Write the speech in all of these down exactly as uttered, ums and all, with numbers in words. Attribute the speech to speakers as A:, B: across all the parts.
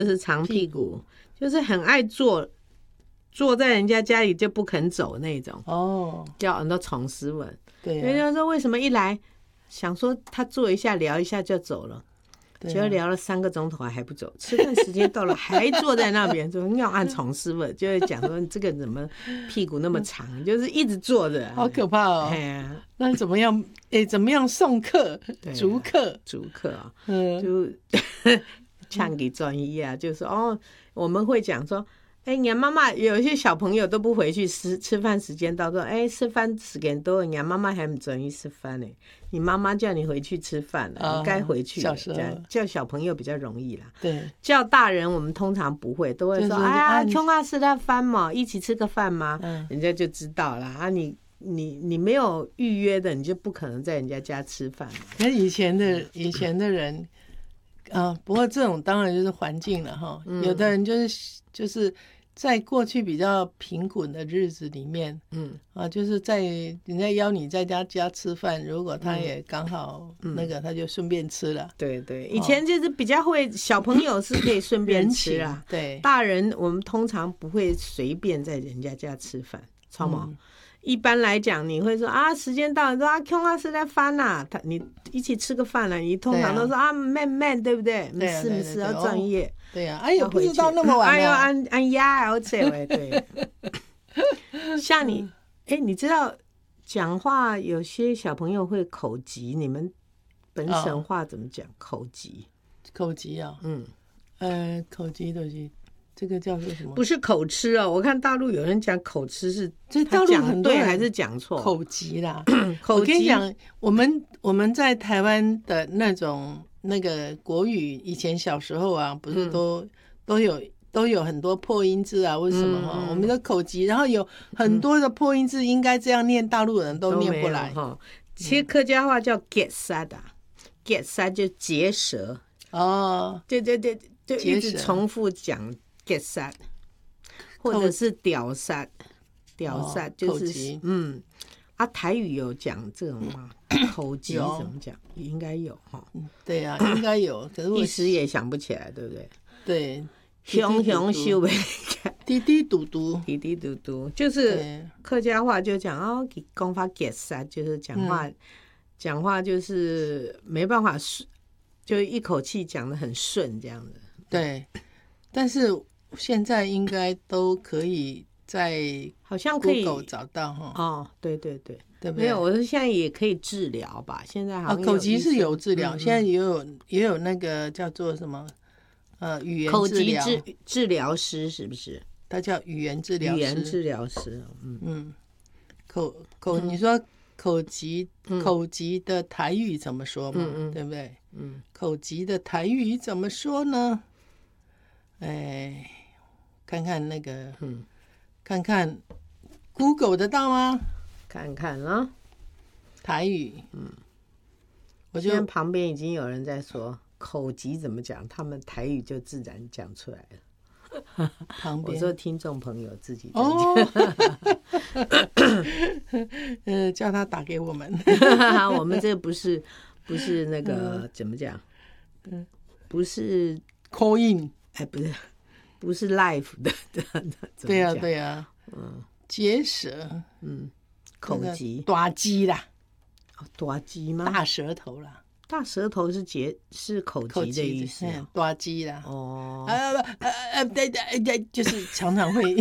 A: 就是长屁股，就是很爱坐坐在人家家里就不肯走那种
B: 哦，
A: 叫很多虫斯文。
B: 对、啊，
A: 人家说为什么一来想说他坐一下聊一下就走了，结果聊了三个钟头还不走，吃饭时间到了还坐在那边，就要按虫斯文，就会讲说这个怎么屁股那么长，就是一直坐着，
B: 好可怕哦。啊、那怎么样？哎，怎么样送客？逐客，
A: 逐客啊，
B: 嗯，
A: 就唱给专业啊，就说哦，我们会讲说。哎，你妈妈有一些小朋友都不回去吃吃饭时间到，说哎吃饭时间到，你妈妈还不准意吃饭呢。你妈妈叫你回去吃饭了，哦、你该回去了。
B: 小时候
A: 叫小朋友比较容易啦，
B: 对，
A: 叫大人我们通常不会，都会说、就是、哎呀，穷啊吃的饭嘛，一起吃个饭嘛，嗯、人家就知道了啊。你你你没有预约的，你就不可能在人家家吃饭嘛。
B: 可是以前的以前的人。啊，不过这种当然就是环境了哈。嗯、有的人就是就是在过去比较贫困的日子里面，嗯啊，就是在人家邀你在家家吃饭，如果他也刚好那个，嗯、他就顺便吃了。
A: 对对，以前就是比较会，小朋友是可以顺便吃啊，
B: 对，大
A: 人我们通常不会随便在人家家吃饭，超毛。嗯一般来讲，你会说啊，时间到了，说啊，空啊是在翻呐，他你一起吃个饭了，你通常都说啊，慢慢，对不对？没事没事，要专业。
B: 对呀，哎呦，不知道那么晚了，
A: 哎呦，按按压要这位对。像你，哎，你知道讲话有些小朋友会口疾，你们本省话怎么讲？口疾？
B: 口疾啊，嗯，呃，口疾都是。这个叫做什么？
A: 不是口吃哦，我看大陆有人讲口吃是，
B: 这大陆很多
A: 对还是讲错？
B: 口疾啦，口疾。我跟你讲，我们我们在台湾的那种那个国语，以前小时候啊，不是都、嗯、都有都有很多破音字啊，为什么哈？嗯、我们的口疾，然后有很多的破音字，应该这样念，大陆人都念不来
A: 哈。其实客家话叫 get sad 啊 ，get sad 就结舌
B: 哦，
A: 对对对，就一直重复讲。get sad 或者是屌sad，屌sad、哦、就是嗯啊，台语有讲这种吗？口疾怎么讲？应该有哈。
B: 对呀、啊，应该有，可是我
A: 一时也想不起来，对不对？
B: 对，
A: 熊熊修呗，
B: 滴滴嘟嘟，
A: 滴滴嘟嘟，就是客家话就讲哦，讲法 get sad， 就是讲话讲、嗯、话就是没办法顺，就一口气讲得很顺这样子。
B: 对，但是。现在应该都可以在
A: 好像可以
B: Google 找到哈。
A: 哦，对对对，
B: 对不对？
A: 没有，我说现在也可以治疗吧。现在好像、
B: 哦、口疾是有治疗、嗯，现在也有也有那个叫做什么呃语言治疗，
A: 口疾治治疗师是不是？
B: 他叫语言治疗师。
A: 语言治疗师，嗯
B: 嗯，口口、嗯、你说口疾、嗯、口疾的台语怎么说嘛？嗯嗯对不对？嗯，口疾的台语怎么说呢？哎。看看那个，嗯，看看 Google 得到吗？
A: 看看啊，
B: 台语，嗯，
A: 我觉得旁边已经有人在说口疾怎么讲，他们台语就自然讲出来了。
B: 旁边
A: 我说听众朋友自己在讲，
B: 哦，呃，叫他打给我们，
A: 我们这不是不是那个、嗯、怎么讲？嗯，不是
B: call in，
A: 哎，不是。不是 life 的，
B: 对呀、啊、对呀、啊，嗯，结舌，
A: 嗯，口疾，
B: 大鸡啦，
A: 大鸡吗？
B: 大舌头啦，
A: 大舌头是结是口疾的意思、啊，
B: 大鸡啦，
A: 哦，
B: 呃呃呃，对对对，就是常常会，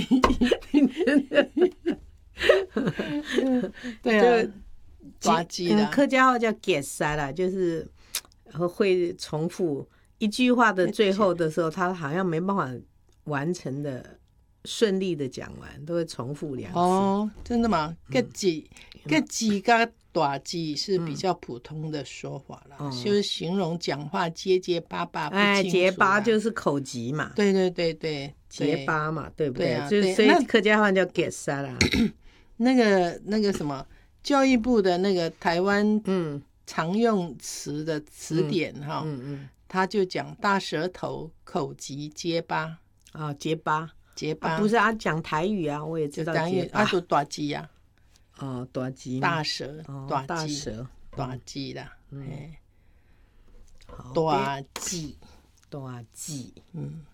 B: 对啊，大鸡啦、
A: 嗯，客家话叫 get 塞啦，就是会重复一句话的最后的时候，他好像没办法。完成的顺利的讲完，都会重复两次。
B: 哦，真的吗？个几个几个大几是比较普通的说法啦、嗯，就是形容讲话结结巴巴不清楚、啊。哎，
A: 结巴就是口疾嘛。
B: 对对对对，
A: 结巴嘛，对不对？
B: 对啊，
A: 就是所以客家话叫 get 沙啦。
B: 那个那个什么，教育部的那个台湾嗯常用词的词典哈，嗯 嗯, 嗯，他就讲大舌头、口疾、结巴。
A: 啊、哦，结巴，
B: 结巴、
A: 啊、不是啊，讲台语啊，我也知道结巴，
B: 啊，就大鸡呀，
A: 哦，大鸡，
B: 大舌，
A: 哦、
B: 大
A: 大舌，
B: 大鸡啦，嗯，
A: 好，
B: 大鸡，
A: 大鸡，
B: 嗯，